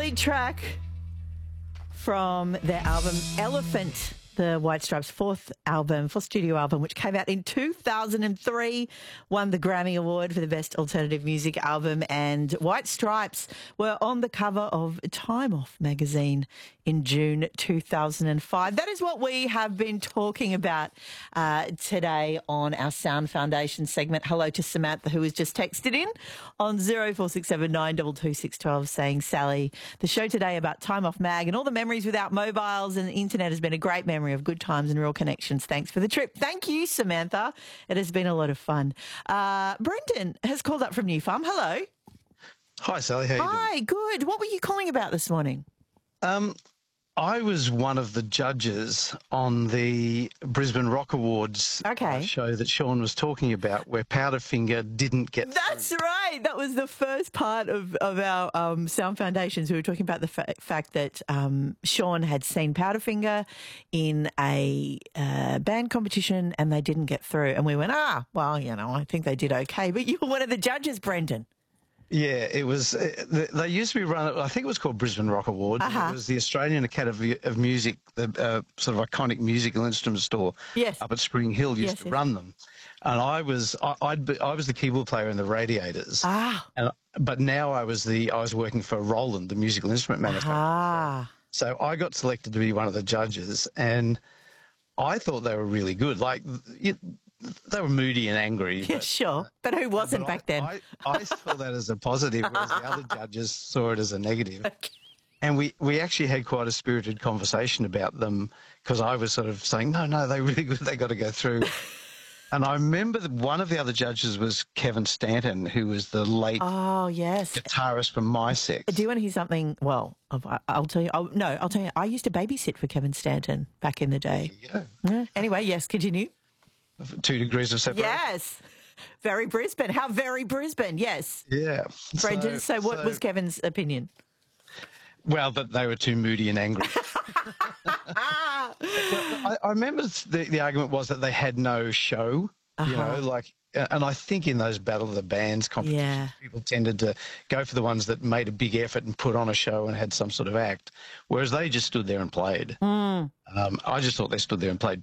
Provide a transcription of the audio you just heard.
Sweet track from their album Elephant, the White Stripes' fourth studio album, which came out in 2003, won the Grammy Award for the Best Alternative Music Album, and White Stripes were on the cover of Time Off magazine in June 2005. That is what we have been talking about today on our Sound Foundation segment. Hello to Samantha, who has just texted in on 0467 saying, Sally, the show today about Time Off mag and all the memories without mobiles and the internet has been a great memory of good times and real connections. Thanks for the trip. Thank you, Samantha. It has been a lot of fun. Brendan has called up from New Farm. Hello. Hi, Sally. How you doing? Hi, good. What were you calling about this morning? I was one of the judges on the Brisbane Rock Awards show that Sean was talking about, where Powderfinger didn't get That's through. right. That was the first part of our Sound Foundations. We were talking about the fact that Sean had seen Powderfinger in a band competition and they didn't get through. And we went, well, I think they did okay. But you were one of the judges, Brendan. Yeah, it was. They used to be run. I think it was called Brisbane Rock Awards. It was the Australian Academy of Music, the sort of iconic musical instrument store up at Spring Hill used to run them. And I was the keyboard player in the Radiators. But now I was working for Roland, the musical instrument manufacturer. So I got selected to be one of the judges, and I thought they were really good. Like they were moody and angry. Yeah, sure. But who wasn't back then? I saw that as a positive, whereas the other judges saw it as a negative. Okay. And we actually had quite a spirited conversation about them, because I was sort of saying, no, they're really good, they got to go through. And I remember that one of the other judges was Kevin Stanton, who was the late guitarist from My Sex. Do you want to hear something? Well, I'll tell you. I'll tell you. I used to babysit for Kevin Stanton back in the day. There you go. Yeah. Anyway, yes, continue. 2 degrees of separation. Yes. Very Brisbane. How very Brisbane, yes. Yeah. Brendan, so what was Kevin's opinion? Well, that they were too moody and angry. I remember the argument was that they had no show, and I think in those Battle of the Bands competitions, people tended to go for the ones that made a big effort and put on a show and had some sort of act, whereas they just stood there and played. I just thought they stood there and played